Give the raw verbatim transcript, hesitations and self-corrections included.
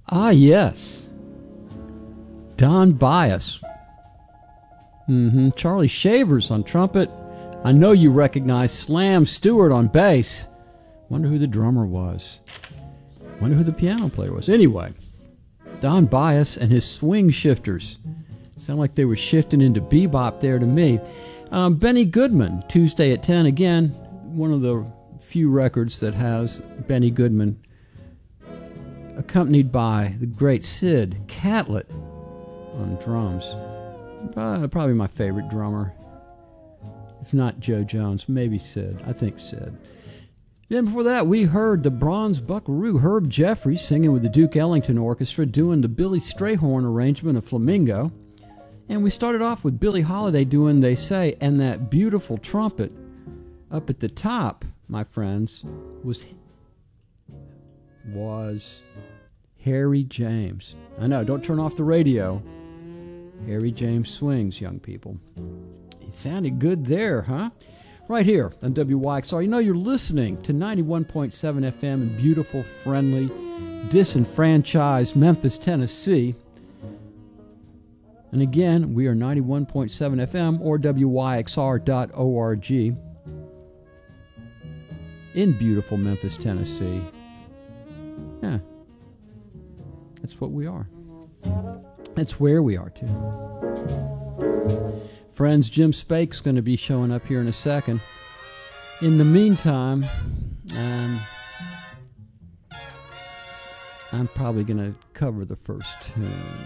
Ah, yes. Don Bias. Mm-hmm. Charlie Shavers on trumpet. I know you recognize Slam Stewart on bass. Wonder who the drummer was. Wonder who the piano player was. Anyway, Don Bias and his Swing Shifters. Sound like they were shifting into bebop there to me. Um, Benny Goodman, Tuesday at ten. Again, one of the few records that has Benny Goodman accompanied by the great Sid Catlett on drums. Uh, probably my favorite drummer. If not Joe Jones, maybe Sid. I think Sid. Then before that, we heard the Bronze Buckaroo, Herb Jeffries, singing with the Duke Ellington Orchestra, doing the Billy Strayhorn arrangement of Flamingo. And we started off with Billie Holiday doing They Say, and that beautiful trumpet up at the top, my friends, was was Harry James. I know, don't turn off the radio. Harry James swings, young people. He sounded good there, huh? Right here on W Y X R. You know you're listening to ninety-one point seven F M in beautiful, friendly, disenfranchised Memphis, Tennessee. And again, we are ninety-one point seven F M or W Y X R dot org in beautiful Memphis, Tennessee. Yeah, that's what we are. That's where we are, too. Friends, Jim Spake's going to be showing up here in a second. In the meantime, um, I'm probably going to cover the first tune.